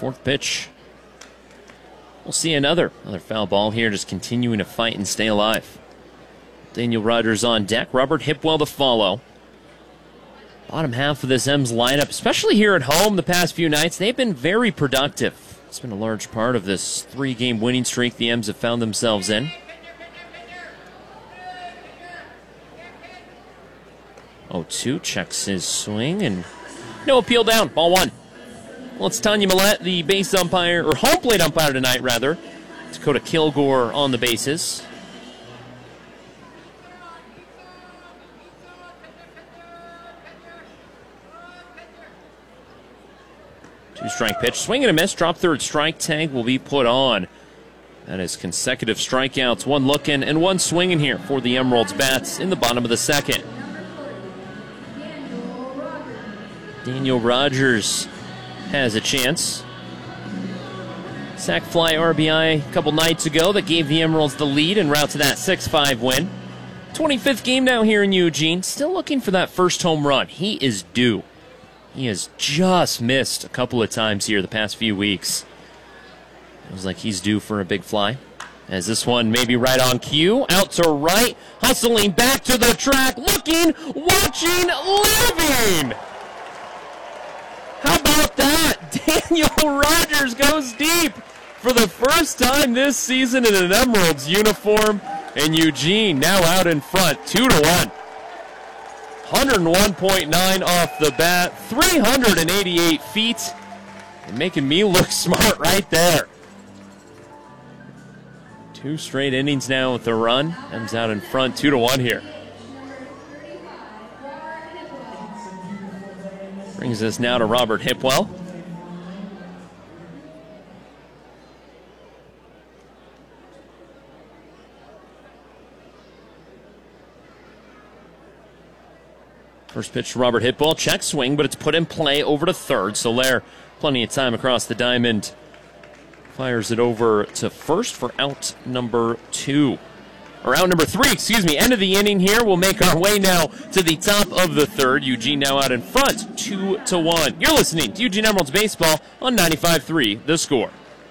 Fourth pitch. We'll see another foul ball here, just continuing to fight and stay alive. Daniel Rogers on deck. Robert Hipwell to follow. Bottom half of this M's lineup, especially here at home the past few nights, they've been very productive. It's been a large part of this 3-game winning streak the M's have found themselves in. 0-2 checks his swing and no appeal down. Ball 1. Well, it's Tanya Millette, the base umpire, or home plate umpire tonight, rather. Dakota Kilgore on the bases. Two-strike pitch. Swing and a miss. Drop third strike. Tag will be put on. That is consecutive strikeouts. One looking and one swinging here for the Emeralds bats in the bottom of the second. Daniel Rogers has a chance. Sac fly RBI a couple nights ago that gave the Emeralds the lead en route to that 6-5 win. 25th game now here in Eugene. Still looking for that first home run. He is due. He has just missed a couple of times here the past few weeks. It was like he's due for a big fly. As this one may be right on cue. Out to right. Hustling back to the track. Looking, watching, living. How about that? Daniel Rogers goes deep for the first time this season in an Emeralds uniform. And Eugene now out in front, 2-1. 101.9 off the bat, 388 feet. And making me look smart right there. 2 straight innings now with the run. M's out in front, 2-1 here. Brings us now to Robert Hipwell. First pitch to Robert Hipwell. Check swing, but it's put in play over to third. Soler, plenty of time across the diamond. Fires it over to first for out number 2. Or out number 3, excuse me. End of the inning here. We'll make our way now to the top of the third. Eugene now out in front, 2-1. You're listening to Eugene Emeralds Baseball on 95.3 The Score.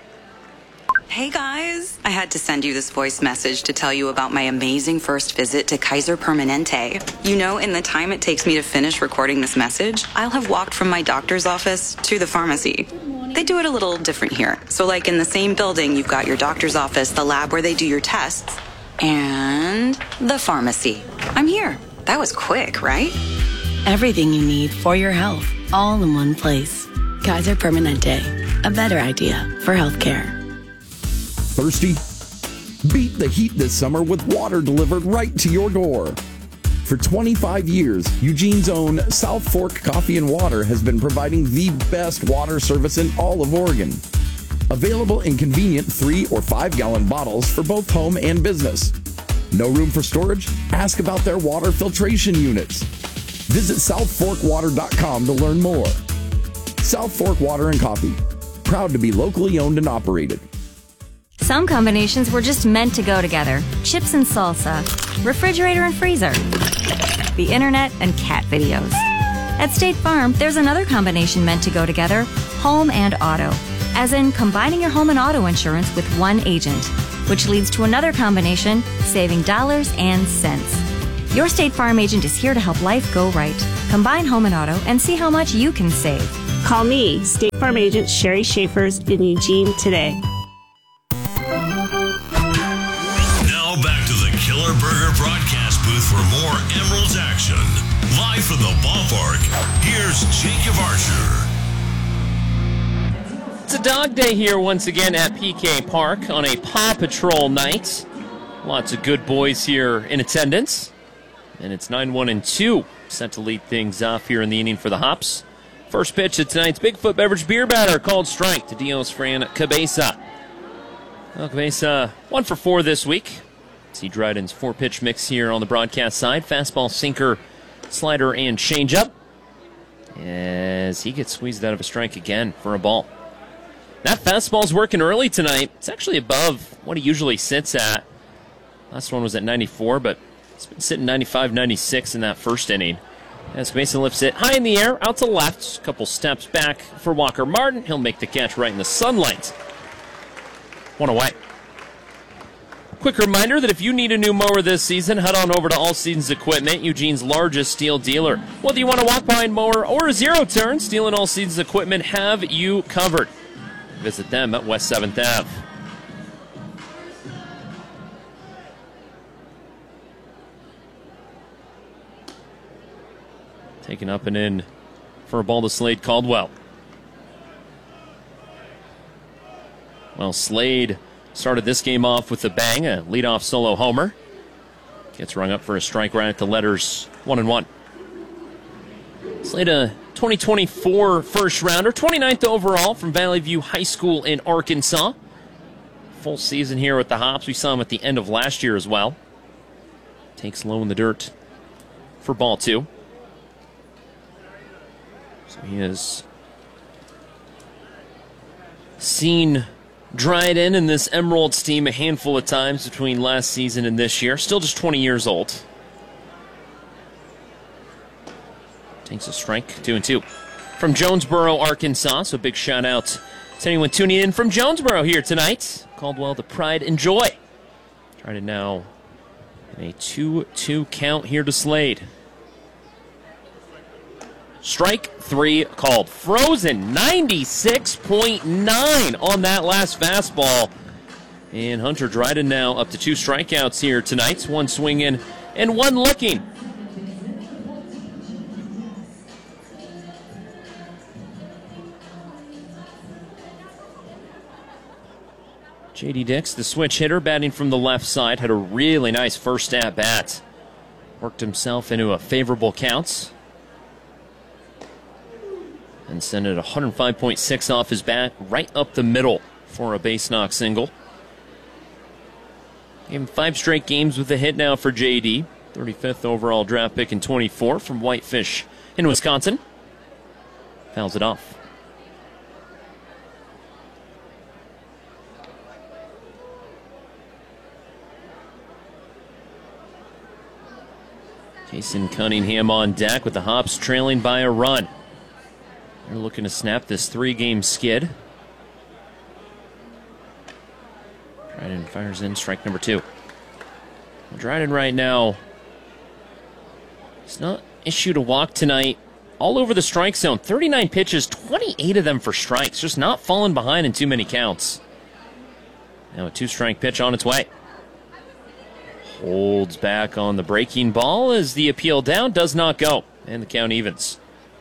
Hey guys, I had to send you this voice message to tell you about my amazing first visit to Kaiser Permanente. You know, in the time it takes me to finish recording this message, I'll have walked from my doctor's office to the pharmacy. They do it a little different here. So like in the same building, you've got your doctor's office, the lab where they do your tests, and the pharmacy. I'm here. That was quick, right? Everything you need for your health, all in one place. Kaiser Permanente, a better idea for healthcare. Thirsty? Beat the heat this summer with water delivered right to your door. For 25 years, Eugene's own South Fork Coffee and Water has been providing the best water service in all of Oregon. Available in convenient 3 or 5 gallon bottles for both home and business. No room for storage? Ask about their water filtration units. Visit southforkwater.com to learn more. South Fork Water and Coffee. Proud to be locally owned and operated. Some combinations were just meant to go together. Chips and salsa, refrigerator and freezer, the internet and cat videos. At State Farm, there's another combination meant to go together, home and auto. As in combining your home and auto insurance with one agent, which leads to another combination, saving dollars and cents. Your State Farm agent is here to help life go right. Combine home and auto and see how much you can save. Call me, State Farm agent Sherry Schaefers in Eugene today. Now back to the Killer Burger broadcast booth for more Emeralds action. Live from the ballpark, here's Jacob Archer. It's a dog day here once again at PK Park on a Paw Patrol night. Lots of good boys here in attendance. And it's 9-1-2, set to lead things off here in the inning for the Hops. First pitch of tonight's Bigfoot Beverage Beer Batter called strike to Dios Fran Cabeza. Well, Cabeza 1 for 4 this week. See Dryden's 4-pitch mix here on the broadcast side. Fastball, sinker, slider, and changeup. As he gets squeezed out of a strike again for a ball. That fastball's working early tonight. It's actually above what he usually sits at. Last one was at 94, but it's been sitting 95, 96 in that first inning. As Mason lifts it high in the air, out to left. A couple steps back for Walker Martin. He'll make the catch right in the sunlight. One away. Quick reminder that if you need a new mower this season, head on over to All Seasons Equipment, Eugene's largest steel dealer. Whether you want a walk-behind mower or a zero-turn, Steel and All Seasons Equipment have you covered. Visit them at West 7th Ave. Taken up and in for a ball to Slade Caldwell. Well, Slade started this game off with a bang, a leadoff solo homer. Gets rung up for a strike right at the letters, 1-1. Slade, a 2024 first rounder, 29th overall from Valley View High School in Arkansas. Full season here with the Hops. We saw him at the end of last year as well. Takes low in the dirt for ball 2. So he has seen Dryden and this Emeralds team a handful of times between last season and this year. Still just 20 years old. Takes a strike, 2-2. From Jonesboro, Arkansas, so big shout out to anyone tuning in from Jonesboro here tonight. Caldwell, the pride and joy. Dryden now in a 2-2 count here to Slade. Strike 3 called. Frozen 96.9 on that last fastball. And Hunter Dryden now up to 2 strikeouts here tonight. 1 swinging and 1 looking. J.D. Dix, the switch hitter, batting from the left side, had a really nice first at-bat. Worked himself into a favorable count. And sent it 105.6 off his bat, right up the middle for a base knock single. Gave him 5 straight games with a hit now for J.D. 35th overall draft pick in 24 from Whitefish in Wisconsin. Fouls it off. Jason Cunningham on deck with the Hops trailing by a run. They're looking to snap this 3-game skid. Dryden fires in strike number 2. Well, Dryden right now, he's not issued a walk tonight. All over the strike zone. 39 pitches, 28 of them for strikes. Just not falling behind in too many counts. Now a 2-strike pitch on its way. Holds back on the breaking ball as the appeal down does not go. And the count evens.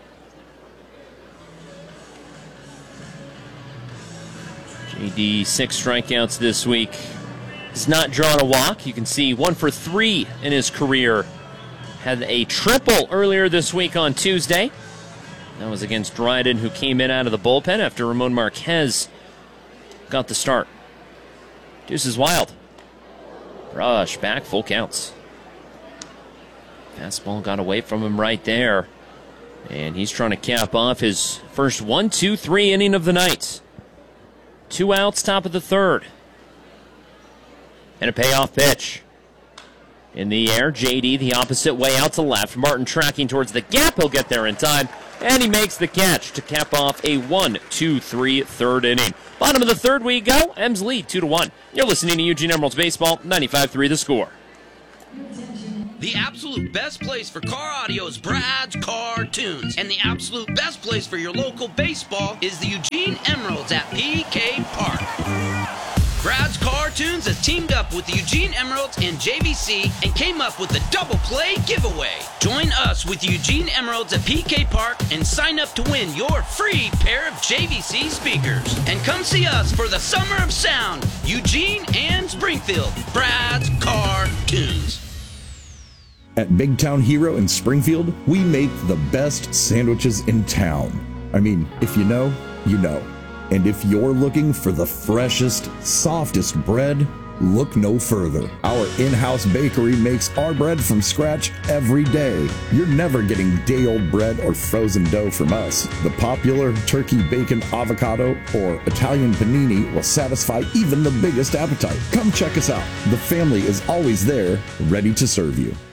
JD, 6 strikeouts this week. Has not drawn a walk. You can see 1 for 3 in his career. Had a triple earlier this week on Tuesday. That was against Dryden, who came in out of the bullpen after Ramon Marquez got the start. Deuce is wild. Rush back, full counts. Fastball got away from him right there. And he's trying to cap off his first 1-2-3 inning of the night. 2 outs, top of the 3rd. And a payoff pitch. In the air, J.D. the opposite way out to left. Martin tracking towards the gap. He'll get there in time. And he makes the catch to cap off a 1-2-3 3rd inning. Bottom of the 3rd we go. Ems lead 2-1. You're listening to Eugene Emeralds Baseball, 95.3 The Score. The absolute best place for car audio is Brad's Car Tunes. And the absolute best place for your local baseball is the Eugene Emeralds at PK Park. Brad's Car Tunes has teamed up with the Eugene Emeralds and JVC and came up with the double play giveaway. Join us with Eugene Emeralds at PK Park and sign up to win your free pair of JVC speakers. And come see us for the Summer of Sound, Eugene and Springfield. Brad's Car Tunes. At Big Town Hero in Springfield, we make the best sandwiches in town. I mean, if you know, you know. And if you're looking for the freshest, softest bread, look no further. Our in-house bakery makes our bread from scratch every day. You're never getting day-old bread or frozen dough from us. The popular turkey bacon avocado or Italian panini will satisfy even the biggest appetite. Come check us out. The family is always there, ready to serve you.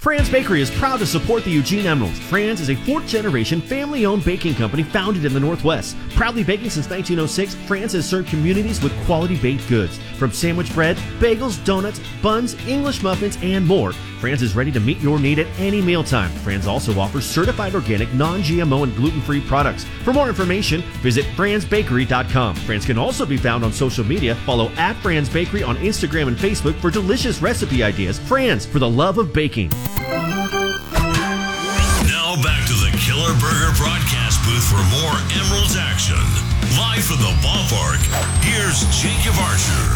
Fran's Bakery is proud to support the Eugene Emeralds. Fran's is a fourth-generation, family-owned baking company founded in the Northwest. Proudly baking since 1906, Fran's has served communities with quality baked goods. From sandwich bread, bagels, donuts, buns, English muffins, and more, Fran's is ready to meet your need at any mealtime. Fran's also offers certified organic, non-GMO, and gluten-free products. For more information, visit fransbakery.com. Fran's can also be found on social media. Follow @Fran's Bakery on Instagram and Facebook for delicious recipe ideas. Fran's, for the love of baking. Now back to the Killer Burger broadcast booth for more Emeralds action. Live from the ballpark, here's Jacob Archer.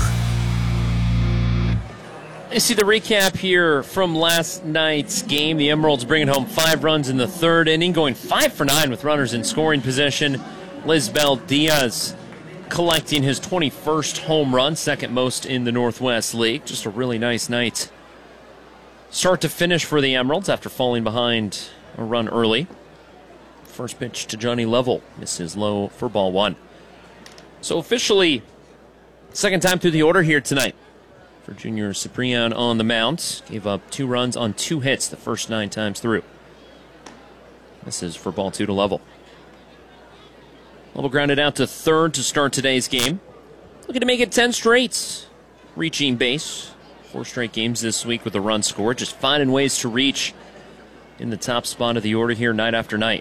I see the recap here from last night's game. The Emeralds bringing home 5 runs in the third inning, going 5 for 9 with runners in scoring position. Lisbel Diaz collecting his 21st home run, second most in the Northwest League. Just a really nice night. Start to finish for the Emeralds after falling behind a run early. First pitch to Johnny Lovell. Misses low for ball 1. So officially, second time through the order here tonight for Junior Ciprian on the mound. Gave up 2 runs on 2 hits the first 9 times through. This is for ball 2 to Lovell. Lovell grounded out to third to start today's game. Looking to make it 10 straight. Reaching base. 4 straight games this week with a run scored. Just finding ways to reach in the top spot of the order here night after night.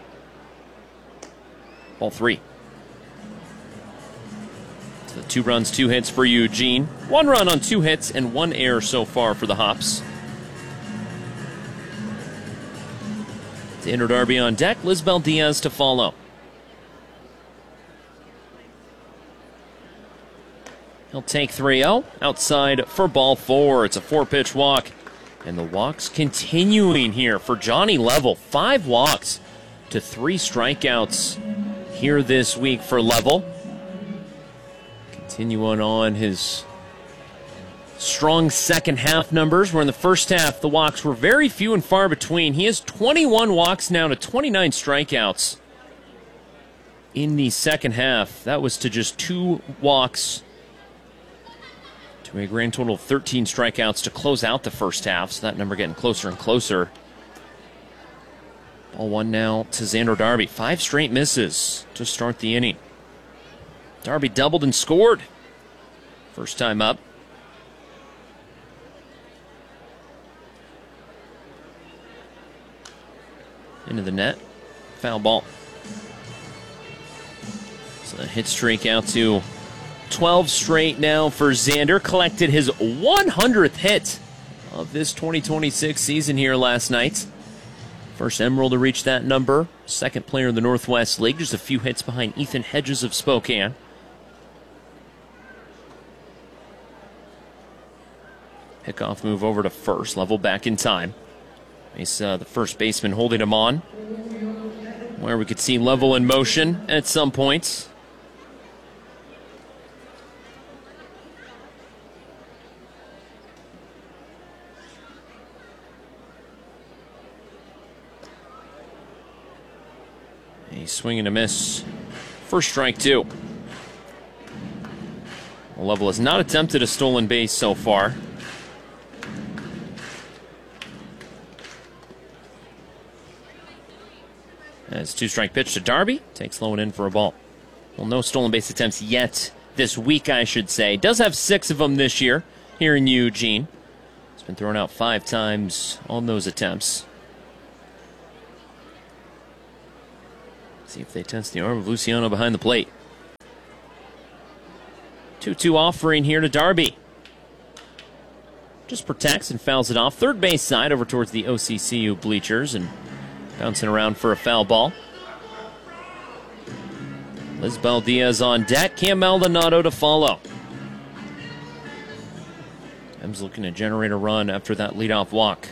Ball 3. So 2 runs, 2 hits for Eugene. 1 run on 2 hits and 1 error so far for the Hops. Xander Darby on deck. Lisbel Diaz to follow. He'll take 3-0 outside for ball 4. It's a 4-pitch walk. And the walks continuing here for Johnny Lovell. 5 walks to 3 strikeouts here this week for Lovell. Continuing on his strong second half numbers, where in the first half the walks were very few and far between. He has 21 walks now to 29 strikeouts in the second half. That was to just 2 walks to a grand total of 13 strikeouts to close out the first half, so that number getting closer and closer. Ball 1 now to Xander Darby. 5 straight misses to start the inning. Darby doubled and scored. First time up. Into the net. Foul ball. So the hit streak out to 12 straight now for Xander. Collected his 100th hit of this 2026 season here last night. First Emerald to reach that number. Second player in the Northwest League. Just a few hits behind Ethan Hedges of Spokane. Pickoff move over to first. Level back in time. He's the first baseman holding him on. Where we could see Level in motion at some points. A swing and a miss for strike 2. Level has not attempted a stolen base so far. As 2-strike pitch to Darby. Takes low and in for a ball. Well, no stolen base attempts yet this week, I should say. Does have 6 of them this year here in Eugene. It's been thrown out 5 times on those attempts. See if they test the arm of Luciano behind the plate. 2-2 offering here to Darby. Just protects and fouls it off. Third base side over towards the OCCU bleachers and bouncing around for a foul ball. Lisbel Diaz on deck. Cam Maldonado to follow. M's looking to generate a run after that leadoff walk.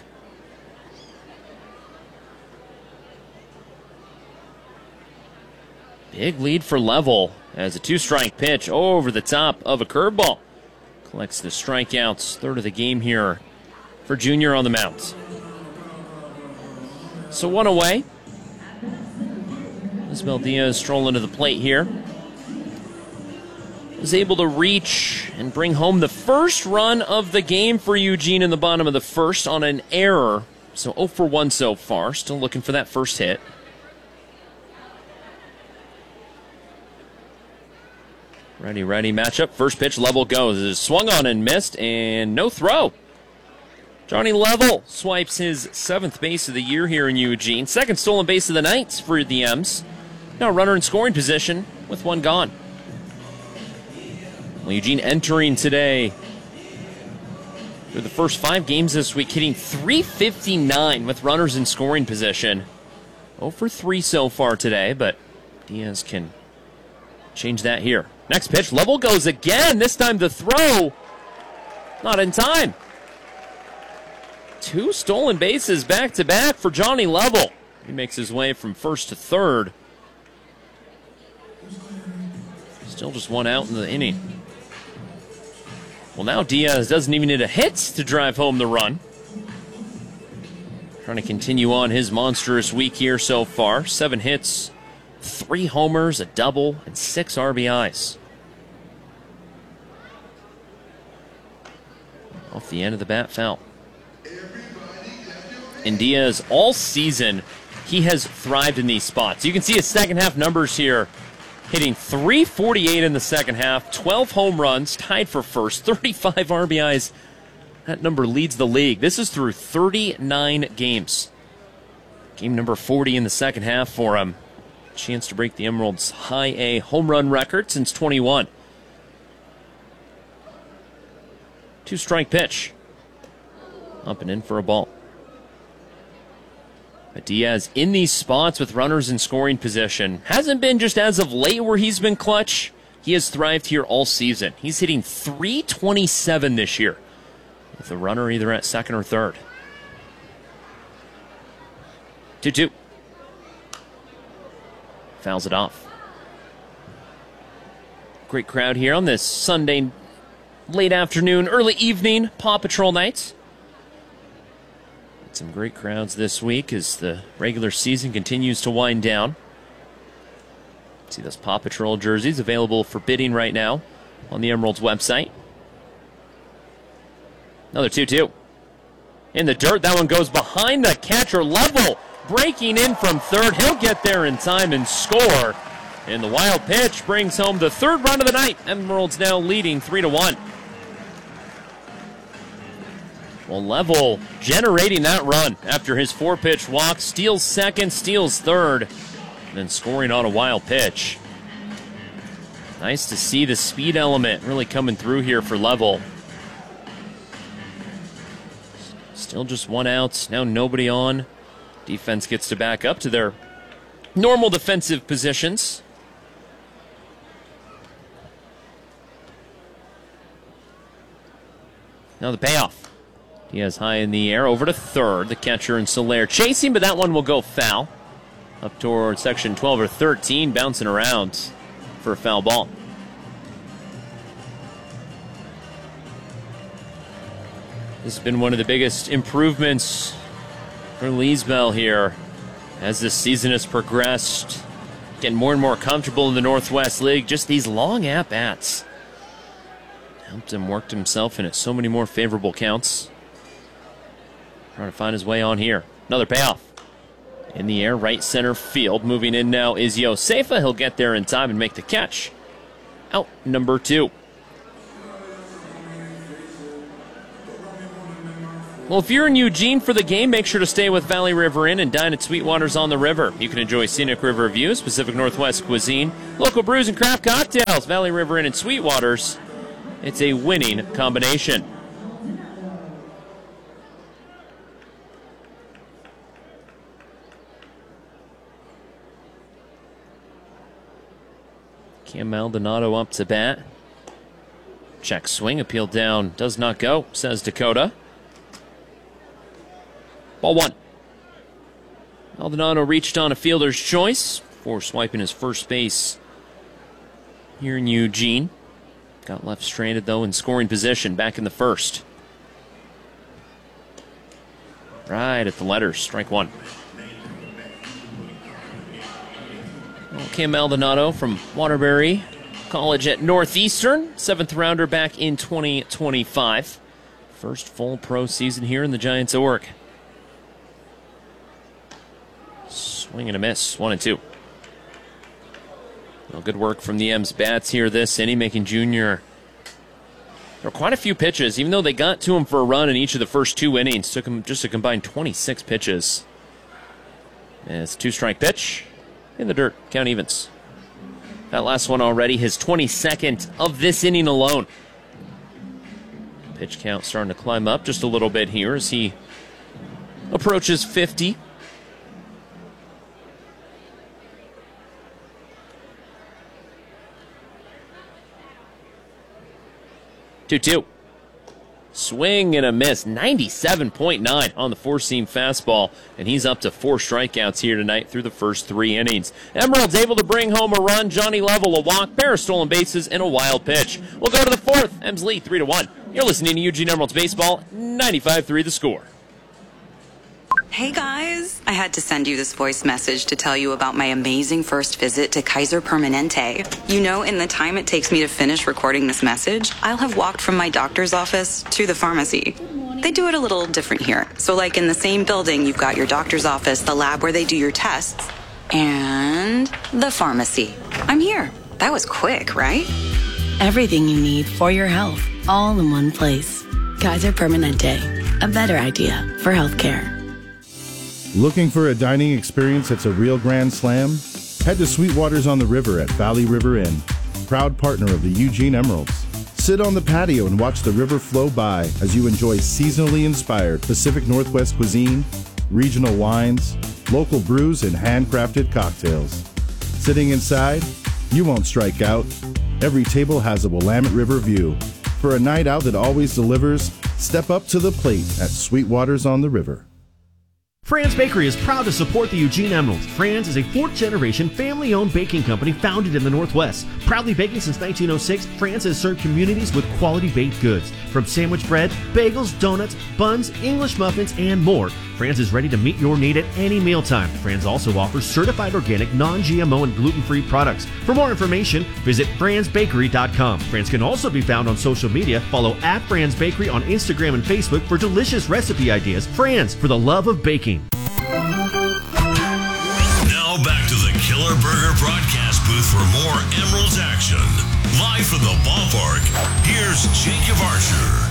Big lead for Level as a 2-strike pitch over the top of a curveball. Collects the strikeouts. Third of the game here for Junior on the mound. So 1 away. Lisbel Diaz strolling to the plate here. Was able to reach and bring home the first run of the game for Eugene in the bottom of the first on an error So 0 for 1 so far. Still looking for that first hit. Ready matchup. First pitch, Level goes. It is swung on and missed, and no throw. Johnny Level swipes his 7th base of the year here in Eugene. 2nd stolen base of the night for the M's. Now runner in scoring position with 1 gone. Well, Eugene entering today through the first 5 games this week, hitting .359 with runners in scoring position. 0 for 3 so far today, but Diaz can change that here. Next pitch, Level goes again. This time the throw, not in time. 2 stolen bases back-to-back for Johnny Level. He makes his way from first to third. Still just 1 out in the inning. Well, now Diaz doesn't even need a hit to drive home the run. Trying to continue on his monstrous week here so far. 7 hits, 3 homers, a double, and 6 RBIs. Off the end of the bat foul. And Diaz, all season, he has thrived in these spots. You can see his second half numbers here. Hitting .348 in the second half, 12 home runs, tied for first, 35 RBIs. That number leads the league. This is through 39 games. Game number 40 in the second half for him. Chance to break the Emeralds' high A home run record since 21. 2-strike pitch. Up and in for a ball. But Diaz in these spots with runners in scoring position. Hasn't been just as of late where he's been clutch. He has thrived here all season. He's hitting .327 this year, with a runner either at second or third. 2-2. Fouls it off. Great crowd here on this Sunday late afternoon, early evening Paw Patrol night. Some great crowds this week as the regular season continues to wind down. See those Paw Patrol jerseys available for bidding right now on the Emeralds website. Another 2-2. In the dirt, that one goes behind the catcher. Level breaking in from third. He'll get there in time and score. And the wild pitch brings home the 3rd run of the night. Emeralds now leading 3-1. Well, Level generating that run after his 4-pitch walk. Steals second, steals third, and then scoring on a wild pitch. Nice to see the speed element really coming through here for Level. Still just 1 out. Now nobody on. Defense gets to back up to their normal defensive positions. Now the payoff. He has high in the air over to third. The catcher and Soler chasing, but that one will go foul. Up toward section 12 or 13, bouncing around for a foul ball. This has been one of the biggest improvements for Leesville here as this season has progressed. Getting more and more comfortable in the Northwest League. Just these long at-bats helped him work himself into so many more favorable counts. Trying to find his way on here. Another payoff. In the air, right center field. Moving in now is Josefa. He'll get there in time and make the catch. Out number 2. Well, if you're in Eugene for the game, make sure to stay with Valley River Inn and dine at Sweetwater's on the River. You can enjoy scenic river views, Pacific Northwest cuisine, local brews and craft cocktails. Valley River Inn and Sweetwater's. It's a winning combination. Cam Maldonado up to bat. Check swing, appeal down, does not go, says Dakota. Ball 1. Maldonado reached on a fielder's choice before swiping his first base here in Eugene. Got left stranded, though, in scoring position back in the first. Right at the letters, strike 1. Cam Maldonado from Waterbury College at Northeastern, 7th rounder back in 2025. First full pro season here in the Giants' org. Swing and a miss, 1-2. Well, good work from the M's bats here this inning, making Junior. There were quite a few pitches, even though they got to him for a run in each of the first 2 innings. Took him just a combined 26 pitches. And it's a 2-strike pitch in the dirt. Count evens. That last one already, his 22nd of this inning alone. Pitch count starting to climb up just a little bit here as he approaches 50. Two. Swing and a miss. 97.9 on the four-seam fastball. And he's up to 4 strikeouts here tonight through the first 3 innings. Emerald's able to bring home a run. Johnny Level, a walk, pair of stolen bases, and a wild pitch. We'll go to the 4th. Ems lead 3-1. You're listening to Eugene Emeralds Baseball, 95-3 the score. Hey guys, I had to send you this voice message to tell you about my amazing first visit to Kaiser Permanente. You know, in the time it takes me to finish recording this message, I'll have walked from my doctor's office to the pharmacy. They do it a little different here. So like in the same building, you've got your doctor's office, the lab where they do your tests, and the pharmacy. I'm here. That was quick, right? Everything you need for your health, all in one place. Kaiser Permanente, a better idea for healthcare. Looking for a dining experience that's a real grand slam? Head to Sweetwaters on the River at Valley River Inn, proud partner of the Eugene Emeralds. Sit on the patio and watch the river flow by as you enjoy seasonally inspired Pacific Northwest cuisine, regional wines, local brews, and handcrafted cocktails. Sitting inside, you won't strike out. Every table has a Willamette River view. For a night out that always delivers, step up to the plate at Sweetwaters on the River. Fran's Bakery is proud to support the Eugene Emeralds. Fran's is a 4th-generation family-owned baking company founded in the Northwest. Proudly baking since 1906, Fran's has served communities with quality baked goods. From sandwich bread, bagels, donuts, buns, English muffins, and more, Fran's is ready to meet your need at any mealtime. Fran's also offers certified organic, non-GMO, and gluten-free products. For more information, visit fransbakery.com. Fran's can also be found on social media. Follow @Fran's Bakery on Instagram and Facebook for delicious recipe ideas. Fran's, for the love of baking. Now back to the Killer Burger broadcast booth for more Emeralds action. Live from the ballpark, here's Jacob Archer.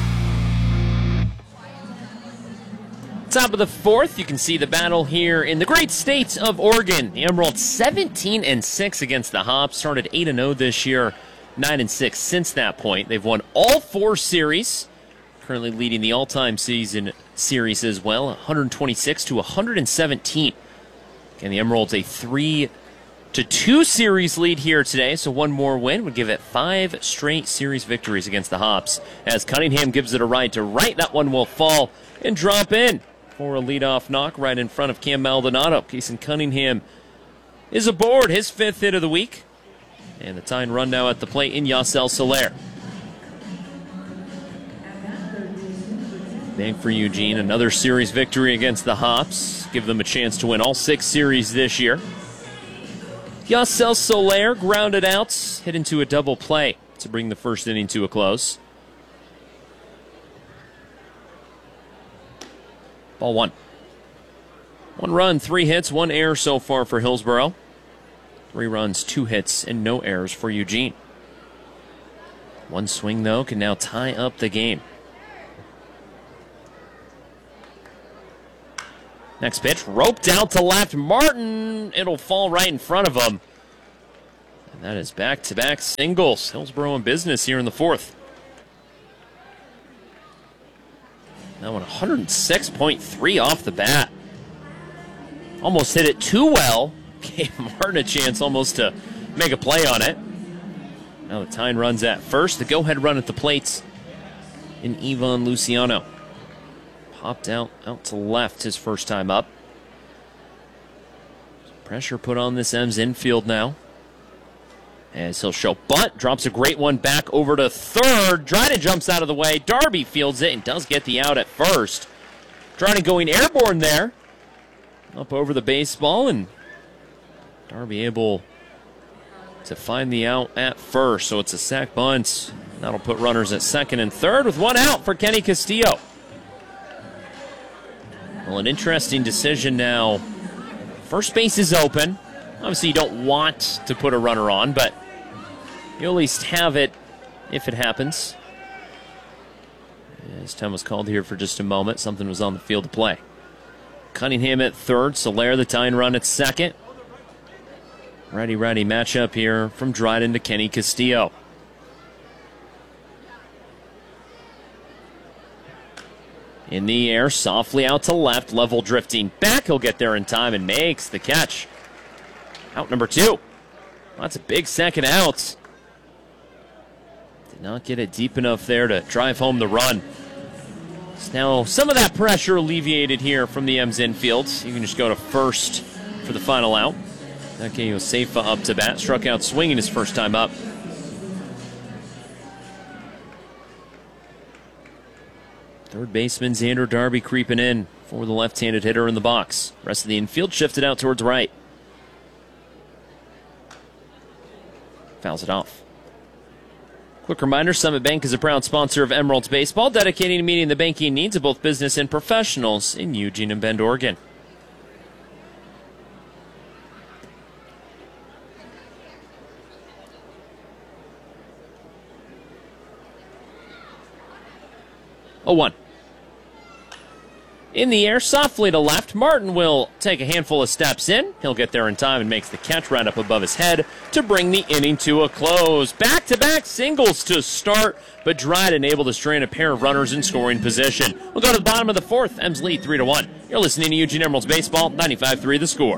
Top of the 4th, you can see the battle here in the great state of Oregon. The Emeralds 17-6 against the Hops. Started 8-0 this year, 9-6 since that point. They've won all 4 series. Currently leading the all-time season series as well, 126-117. And the Emeralds a 3-2 series lead here today, so one more win would give it 5 straight series victories against the Hops. As Cunningham gives it a ride to right, that one will fall and drop in for a leadoff knock right in front of Cam Maldonado. Kason Cunningham is aboard, his 5th hit of the week. And the tying run now at the plate in Yasel Soler. Big for Eugene, another series victory against the Hops. Give them a chance to win all 6 series this year. Yasel Soler grounded out, hit into a double play to bring the first inning to a close. Ball 1. 1 run, 3 hits, 1 error so far for Hillsboro. 3 runs, 2 hits, and no errors for Eugene. 1 swing, though, can now tie up the game. Next pitch, roped out to left. Martin, it'll fall right in front of him. And that is back-to-back singles. Hillsboro in business here in the 4th. That one 106.3 off the bat. Almost hit it too well. Gave Martin a chance almost to make a play on it. Now the tying runs at first. The go-ahead run at the plates in Ivan Luciano. Popped out to left his first time up. Pressure put on this M's infield now. As he'll show bunt, drops a great one back over to third. Dryden jumps out of the way. Darby fields it and does get the out at first. Dryden going airborne there. Up over the baseball, and Darby able to find the out at first. So it's a sac bunt. That'll put runners at second and third with 1 out for Kenny Castillo. Well, an interesting decision now First base is open. Obviously, you don't want to put a runner on, but you'll at least have it if it happens. As time was called here for just a moment, something was on the field to play. Cunningham at third, Soler the tying run at second. Righty-righty matchup here from Dryden to Kenny Castillo. In the air, softly out to left, level drifting back. He'll get there in time and makes the catch. Out number 2. That's a big second out. Did not get it deep enough there to drive home the run. So now some of that pressure alleviated here from the M's infield. You can just go to first for the final out. Okay, Josefa up to bat. Struck out swinging his first time up. Third baseman Xander Darby creeping in for the left-handed hitter in the box. Rest of the infield shifted out towards right. Fouls it off. Quick reminder, Summit Bank is a proud sponsor of Emeralds Baseball, dedicating to meeting the banking needs of both business and professionals in Eugene and Bend, Oregon. Oh, 1. In the air, softly to left. Martin will take a handful of steps in. He'll get there in time and makes the catch right up above his head to bring the inning to a close. Back-to-back singles to start, but Dryden able to strain a pair of runners in scoring position. We'll go to the bottom of the 4th. M's lead 3-1. You're listening to Eugene Emeralds Baseball, 95.3 The Score.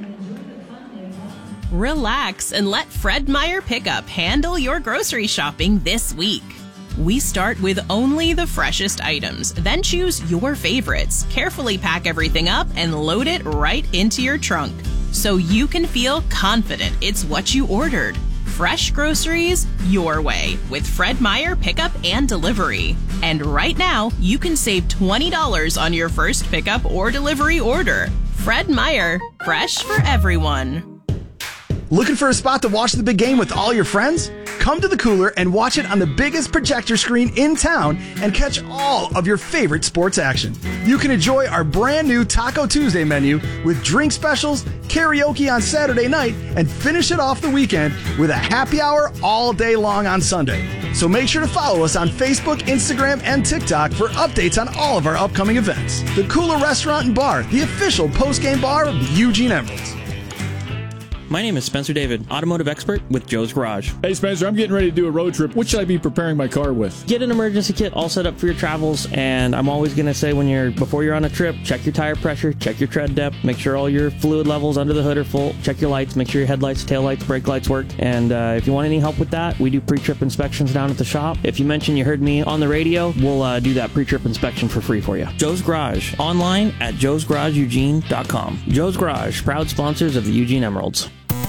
Relax and let Fred Meyer Pickup handle your grocery shopping this week. We start with only the freshest items, then choose your favorites, carefully pack everything up, and load it right into your trunk, so you can feel confident it's what you ordered. Fresh groceries your way with Fred Meyer Pickup and Delivery. And right now, you can save $20 on your first pickup or delivery order. Fred Meyer, fresh for everyone. Looking for a spot to watch the big game with all your friends? Come to the Cooler and watch it on the biggest projector screen in town and catch all of your favorite sports action. You can enjoy our brand new Taco Tuesday menu with drink specials, karaoke on Saturday night, and finish it off the weekend with a happy hour all day long on Sunday. So make sure to follow us on Facebook, Instagram, and TikTok for updates on all of our upcoming events. The Cooler Restaurant and Bar, the official post-game bar of the Eugene Emeralds. My name is Spencer David, automotive expert with Joe's Garage. Hey Spencer, I'm getting ready to do a road trip. What should I be preparing my car with? Get an emergency kit all set up for your travels, and I'm always going to say before you're on a trip, check your tire pressure, check your tread depth, make sure all your fluid levels under the hood are full, check your lights, make sure your headlights, taillights, brake lights work, and if you want any help with that, we do pre-trip inspections down at the shop. If you mention you heard me on the radio, we'll do that pre-trip inspection for free for you. Joe's Garage, online at joesgarageeugene.com. Joe's Garage, proud sponsors of the Eugene Emeralds.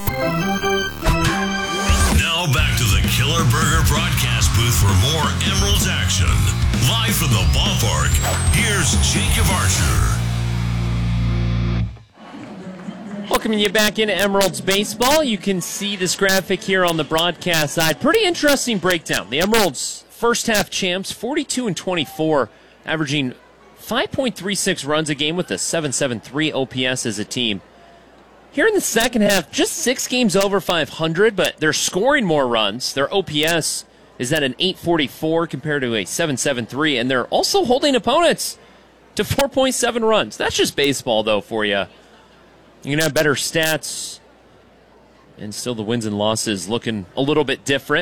Now back to the Killer Burger broadcast booth for more Emeralds action. Live from the ballpark, here's Jacob Archer. Welcoming you back into Emeralds Baseball. You can see this graphic here on the broadcast side. Pretty interesting breakdown. The Emeralds first half champs, 42-24, averaging 5.36 runs a game with a 7.73 OPS as a team. Here in the second half, just 6 games over 500, but they're scoring more runs. Their OPS is at an 844 compared to a 773, and they're also holding opponents to 4.7 runs. That's just baseball, though, for you. You can have better stats, and still the wins and losses looking a little bit different.